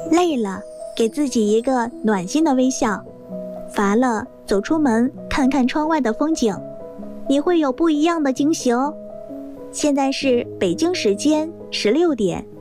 累了，给自己一个暖心的微笑；乏了，走出门看看窗外的风景，你会有不一样的惊喜哦。现在是北京时间16点。